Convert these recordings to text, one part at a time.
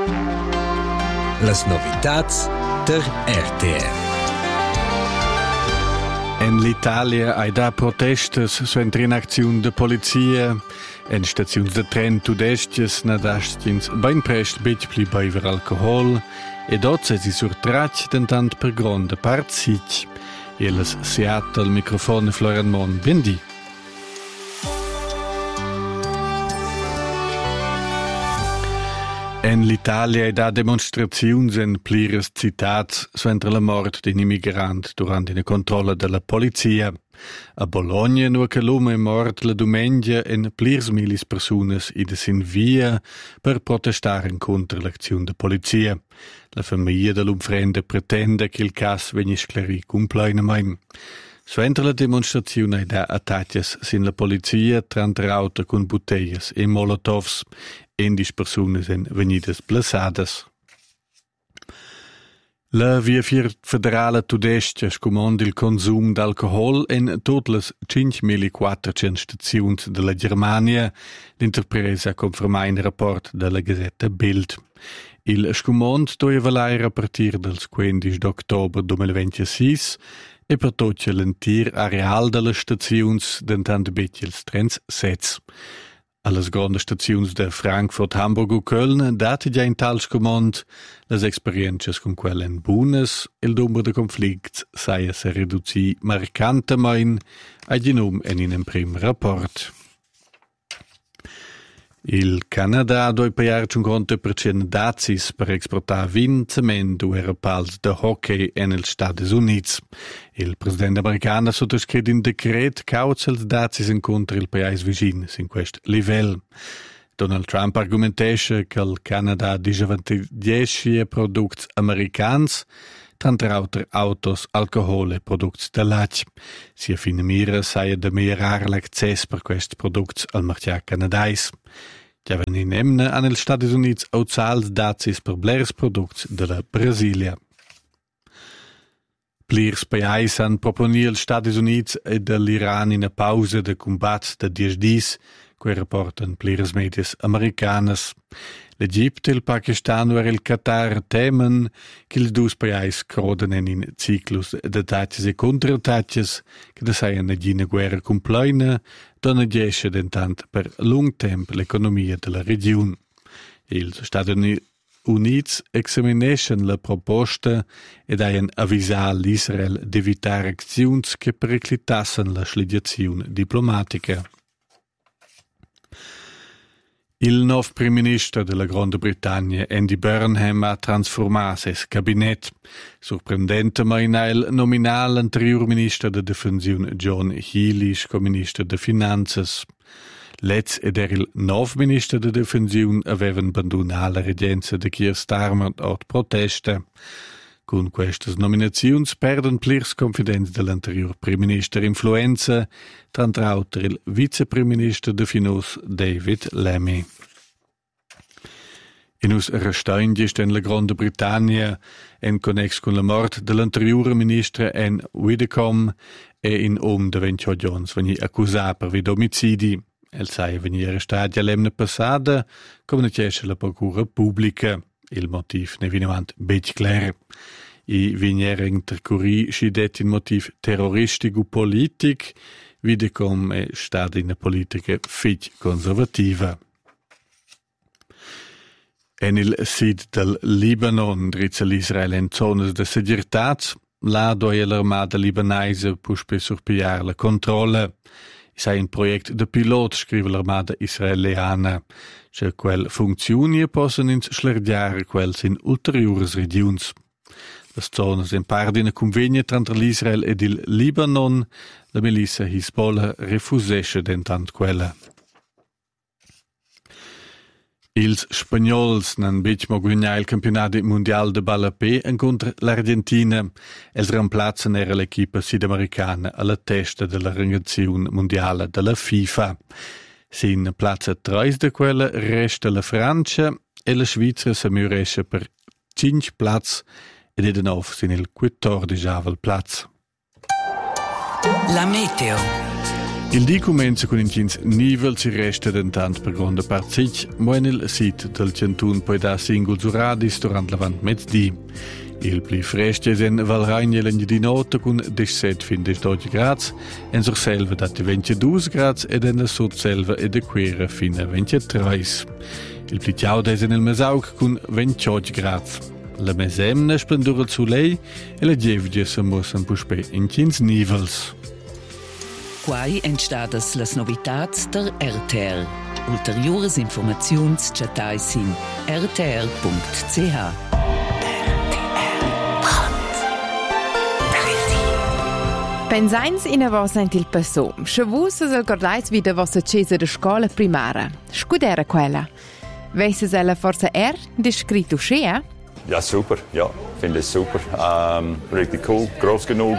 Las novitats der RTR. En l'Italia hai da protestes suentra in acziun de polizia, en staziuns de tren tudestges nadastins ben prest bet pli beiver alcohol, e dot se si surtrac dentant per gronda part sic. Elas Seat al microfono Florian Mon. Vendi. En l'Italia hai da demonstraziuns en pliras citats suentra la mort d'un immigrant durant una controlla della polizia. A Bologna nu che l'uomo è mort la domenica en plirs milis personas idas in via per protestare contro l'azione della polizia. La famiglia dell'umfrende pretende che il caso venga sclarito completamente. Suentra la demonstrazione hai da attacches sin la polizia tranter auto con botteglias e molotovs. 11 personas en venidas plaçadas. La via federale tudestia scomanda il consum d'alcohol in tutte le 5.400 stazioni della Germania, l'interpresa conferma in rapport della Gazzetta Bild. Il scomand doveva valere a partire dal 15 ottobre 2026 e per tutto l'intero areale delle stazioni dentant betils trens sets. Alle grandi stazioni de Frankfurt, Hamburg e Köln dati già in tal scomand le esperienze con quelle in buonas, il numero de conflicts sei se riduci marcantemente a genum in un primo rapport. Il Canada doi paiar 50% dazis per exportar vin, cement e repals de hockey en els Stati Units. Il presidente americano ha sottoscritto un decreto causa els dazis incontra il paese vicino in questo livello. Donald Trump argumentasce che il Canada disavantagesce prodotti americani, tanto autos, alcohol e prodotti dell'acqua. Si affine mira sei da migliorare l'accesso per questi prodotti al mercato canadese. Già in emne an els Stati Units autzals dazis per blers prodotti della Brasilia. Plirs paesi han proponir els Stati Units e dell'Iran in a pausa de combat de 10 dis, que reporten plirs medias americanas. L'Egipte, il Pakistan e il Qatar temen che i due paesi croden in ciclus de attacchi e contrattacchi che da seien una guerra completa dona gesce dentant per lung tempo l'economia della regione. Il Stati Units examinescen la proposta ed haien avvisar l'Israel d'evitare azioni che periclitassen la slidiazione diplomatica. Il nuovo primo ministro della Grande Britannia, Andy Burnham, ha trasformato il cabinet. Sorprendentemente il nominale anterior ministro della Difensione John Healey come ministro delle Finanze. Letz ed il nuovo ministro della Difensione avevano abbandonato la regenza di Keir Starmer ad protesta. Con queste nominazioni perdono plirs confidenza dell'anterior primo ministro influenza, tra l'altro il viceprimo ministro de Finanze David Lammy. In us restanti in la Grande Britannia, in connex con la morte dell'anteriore ministro Anne Widdecombe e in de 28 giorni veni accusato per omicidi. El sai venire arrestati all'emne passata, come ne chiese la procura pubblica. Il motiv ne vinavant bec clar. I viniere intercurri scidet in motiv terroristico politic, vide come è stata in politica fit conservativa. En il sud del Libanon drizza l'Israele in zones de segirtats, là dove l'armata libanese puspe surpiar la controlla. Sei un project de pilot, scrive l'armata israeliana, cioè quel funzioni possono inslergiare quels in ulteriores regions. Le zones in part in convegno tra l'Israel ed il Libanon, la milizia Hezbollah refusesce dentant quella. Ils spagnols nan bitmo guignà il campionato mondiale de ballapé incontra l'Argentina. Els remplazzano era l'equipa sudamericana alla testa della rangazione mondiale della FIFA. Sin plazza 3 de quella resta la Francia e la Svizzera si muresce per 5 plazz ed ed nov sin il 14º plazz. La meteo. Il dì comincia con incins nivel si resta dentant per gronda parzic, ma nel sit del cantun poi da singol su radis durant l'avant mezzdi. Il pli fresche sen Valragnel di nota con 17 fin 12 gradi, en sur selva da 22 gradi ed en la sud selva e de quera fin a 23. Il pli ciaude sen il mesaug con 28 gradi. La mesemna splendura il soleil e la gevge se mussan puspe in 15 nivels. Quai entstadas las novitats der RTR. Ulteriores informaziuns chatais in rtr.ch. Pensains in a vos sent il passò. Shavus es el gordais vida vossa cesa de scola primara. Scudera quella. Weiss ella forse descritto schea? Ja, super. Ja, finde es super. Richtig cool, groß genug.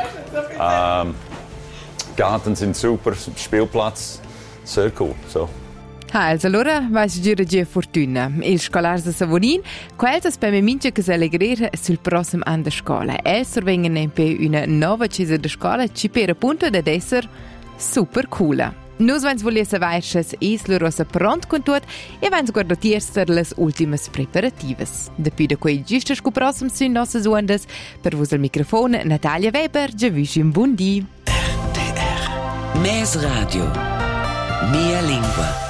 Garten sind super, Spielplatz, sehr cool. So. Also allora vais gira gia fortuna. Il scolars de Savonin, quels per me mince che s'allegrer sul prossimo anno de scola. Vengono in pe una nuova cesa de scola, ci per appunto ad essere super cool. Nus vens volesse vaisches isla rosa pront con tot e vens guardatiers les ultimas preparatives. Depi de quei gistes cu prossimo sun nossas ondas, per vos al microfono Natalia Weber, giavischim buon di. RTR. Mes Radio. Mia lingua.